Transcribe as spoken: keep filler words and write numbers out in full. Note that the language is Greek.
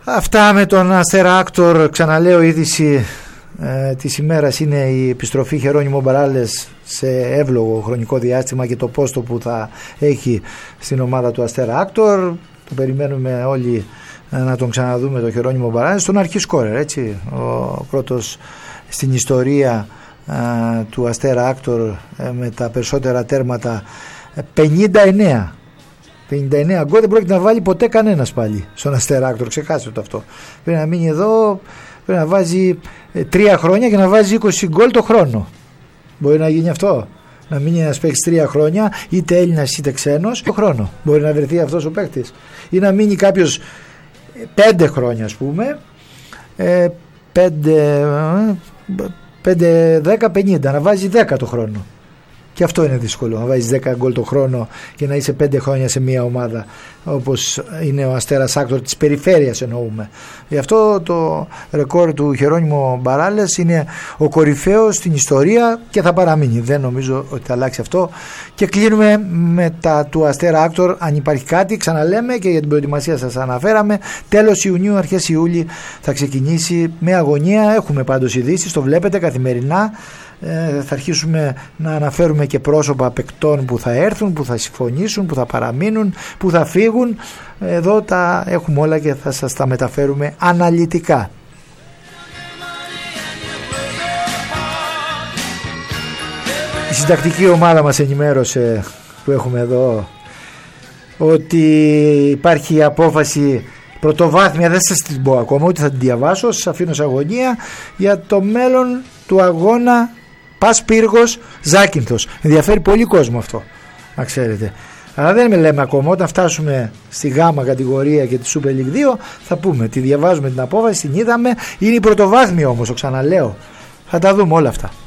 Αυτά με τον Αστέρα Άκτορ. Ξαναλέω, η είδηση ε, της ημέρας είναι η επιστροφή Γερόνιμο Μπαράλες σε εύλογο χρονικό διάστημα και το πόστο που θα έχει στην ομάδα του Αστέρα Άκτορ. Το περιμένουμε όλοι ε, να τον ξαναδούμε τον Γερόνιμο Μπαράλες, τον αρχισκόρερ, έτσι, ο πρώτος στην ιστορία ε, του Αστέρα Άκτορ ε, με τα περισσότερα τέρματα, ε, πενήντα εννέα πενήντα εννέα γκολ. Δεν πρόκειται να βάλει ποτέ κανένας πάλι στον Αστέρα Άκτορ, ξεχάστε το αυτό. Πρέπει να μείνει εδώ, πρέπει να βάζει ε, τρία χρόνια και να βάζει είκοσι γκολ το χρόνο. Μπορεί να γίνει αυτό, να μείνει ένας παίκτης τρία χρόνια, είτε Έλληνας είτε ξένος, το χρόνο. Μπορεί να βρεθεί αυτός ο παίκτης. Ή να μείνει κάποιος πέντε χρόνια, ας πούμε, ε, πέντε, πέντε, δέκα, πενήντα, να βάζει δέκα το χρόνο. Και αυτό είναι δύσκολο, να βάζεις δέκα γκολ το χρόνο και να είσαι πέντε χρόνια σε μια ομάδα όπως είναι ο Αστέρας Άκτορ της περιφέρειας, εννοούμε. Γι' αυτό το ρεκόρ του Γερόνιμο Μπαράλες είναι ο κορυφαίος στην ιστορία και θα παραμείνει. Δεν νομίζω ότι θα αλλάξει αυτό. Και κλείνουμε με τα του Αστέρα Άκτορ. Αν υπάρχει κάτι, ξαναλέμε, και για την προετοιμασία σας αναφέραμε, τέλος Ιουνίου, αρχές Ιούλη θα ξεκινήσει με αγωνία. Έχουμε πάντως ειδήσεις, το βλέπετε καθημερινά. Ε, θα αρχίσουμε να αναφέρουμε και πρόσωπα παικτών που θα έρθουν, που θα συμφωνήσουν, που θα παραμείνουν, που θα φύγουν. Εδώ τα έχουμε όλα και θα σας τα μεταφέρουμε αναλυτικά. Η συντακτική ομάδα μας ενημέρωσε, που έχουμε εδώ, ότι υπάρχει απόφαση πρωτοβάθμια, δεν σας την πω ακόμα, ούτε θα την διαβάσω, σας αφήνω σε αγωνία, για το μέλλον του αγώνα Πας Πύργος Ζάκυνθος. Ενδιαφέρει πολύ κόσμο αυτό, να ξέρετε. Αλλά δεν με λέμε ακόμα. Όταν φτάσουμε στη γάμα κατηγορία και τη Super League δύο θα πούμε, τη διαβάζουμε την απόφαση, την είδαμε. Είναι η πρωτοβάθμια όμως, το ξαναλέω. Θα τα δούμε όλα αυτά.